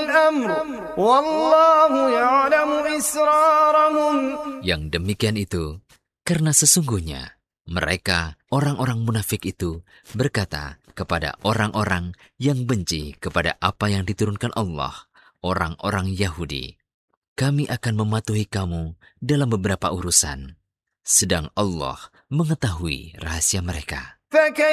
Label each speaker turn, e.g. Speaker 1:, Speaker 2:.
Speaker 1: الأمر والله يعلم إسرارهم.
Speaker 2: Yang demikian itu karena sesungguhnya mereka, orang-orang munafik itu, berkata kepada orang-orang yang benci kepada apa yang diturunkan Allah, orang-orang Yahudi, kami akan mematuhi kamu dalam beberapa urusan, sedang Allah mengetahui rahasia mereka.